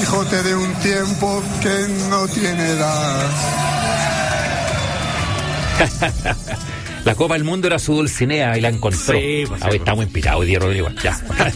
Quijote de un tiempo que no tiene edad. La Copa del Mundo era su Dulcinea y la encontró. Sí, pues, hoy estamos inspirados, Diego Rodrigo. Ya.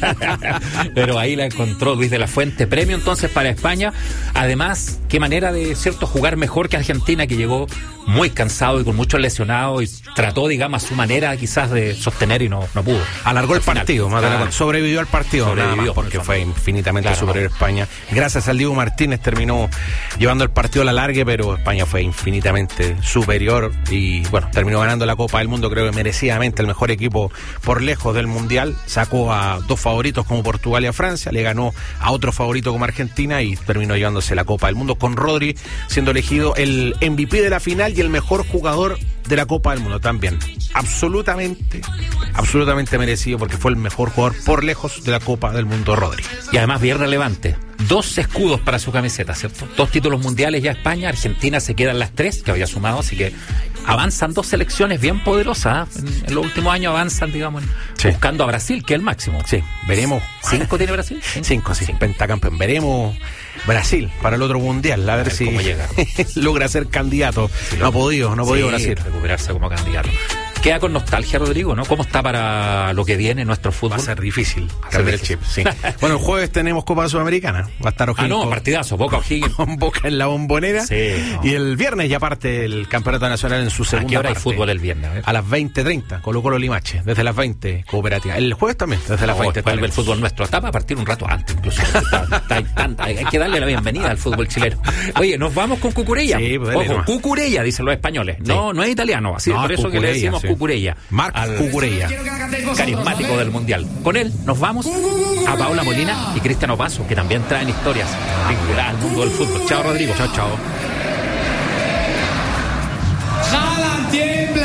Pero ahí la encontró Luis de la Fuente. Premio entonces para España. Además, qué manera de, cierto, jugar mejor que Argentina, que llegó muy cansado y con muchos lesionados y trató, digamos, a su manera quizás de sostener y no pudo. Alargó el partido, más claro. Sobrevivió al partido, Sobrevivió, nada más, porque fue infinitamente claro, superior a España. Gracias al Diego Martínez terminó llevando el partido a la larga, pero España fue infinitamente superior y bueno, terminó ganando la Copa del Mundo, creo que merecidamente el mejor equipo por lejos del Mundial. Sacó a dos favoritos como Portugal y a Francia, le ganó a otro favorito como Argentina y terminó llevándose la Copa del Mundo, con Rodri siendo elegido el MVP de la final y el mejor jugador de la Copa del Mundo también. Absolutamente merecido, porque fue el mejor jugador por lejos de la Copa del Mundo, Rodri. Y además bien relevante, 2 escudos para su camiseta, ¿cierto? 2 títulos mundiales ya España, Argentina se quedan las 3 que había sumado, así que avanzan 2 selecciones bien poderosas, ¿eh? En los últimos años avanzan, digamos, sí, buscando a Brasil, que es el máximo. Sí, veremos. 5 tiene Brasil. 5, sí, pentacampeón. Veremos Brasil para el otro mundial, a ver si cómo llega. logra ser candidato. Sí, no ha podido Brasil recuperarse como candidato. Queda con nostalgia, Rodrigo, ¿no? ¿Cómo está para lo que viene nuestro fútbol? Va a ser difícil cambiar el chip, sí. Bueno, el jueves tenemos Copa Sudamericana. Va a estar O'Higgins. Partidazo, Boca O'Higgins. Con Boca en la Bombonera. Sí. No. Y el viernes ya parte el Campeonato Nacional en su segunda ¿A qué hora parte? hay fútbol el viernes? A las 20:30, Colo-Colo Limache. Desde las 20, Cooperativa. El jueves también, desde las 20. Vuelve el fútbol nuestro. Está para partir un rato antes, incluso. Hay que darle la bienvenida al fútbol chileno. Oye, nos vamos con Cucurella. Sí, pues ojo, Cucurella, dicen los españoles. Sí. No es italiano, así, no, por eso que le decimos Cucurella. Cucurella, carismático del Mundial. Con él nos vamos a Paola Molina y Cristiano Paso, que también traen historias vinculadas al mundo del fútbol. Chao, Rodrigo. Chao. Haaland tiembla.